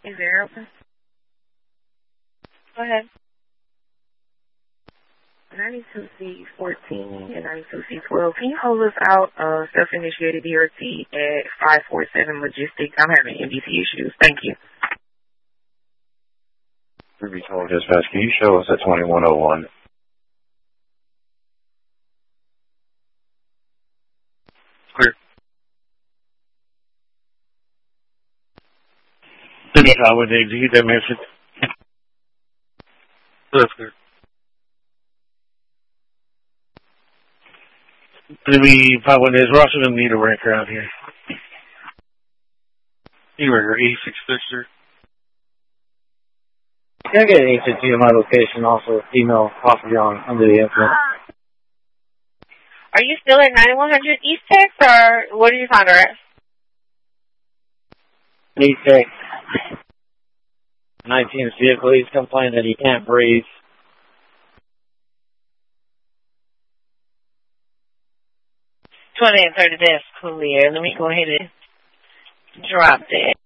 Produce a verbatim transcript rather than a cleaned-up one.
Is there open? Go ahead. ninety-two C fourteen and ninety-two C twelve. Can you hold us out uh, self-initiated D R T at five four seven Logistics? I'm having M D T issues. Thank you. Ruby told dispatch, can you show us at twenty-one oh one? Clear. Anyhow, when they execute that message. That's clear. Let me pop one is we're also going to need a ranker out here. Anywhere, eighty-six Fixer. Can I get an agent to my location, also email possibly on under the influence? Are you still at ninety-one hundred East Tex, or what did you find her at? East Tex. nineteenth vehicle, he's complaining that he can't breathe. twenty and thirty, that's clear. Let me go ahead and drop that.